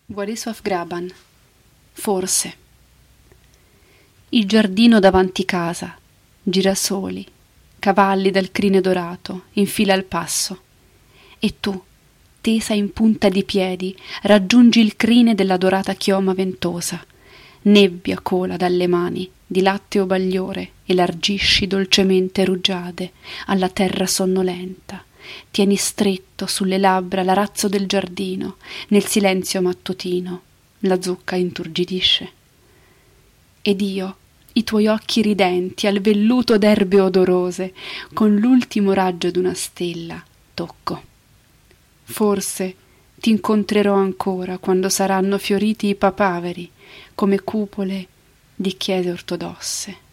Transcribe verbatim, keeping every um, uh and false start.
Władysław Graban. Forse. Il giardino davanti casa, girasoli, cavalli dal crine dorato, in fila al passo. E tu, tesa in punta di piedi, raggiungi il crine della dorata chioma ventosa. Nebbia cola dalle mani, di latteo bagliore, elargisci dolcemente rugiade alla terra sonnolenta. Tieni stretto sulle labbra l'arazzo del giardino, nel silenzio mattutino la zucca inturgidisce. Ed io, i tuoi occhi ridenti al velluto d'erbe odorose, con l'ultimo raggio d'una stella, tocco. Forse ti incontrerò ancora quando saranno fioriti i papaveri come cupole di chiese ortodosse.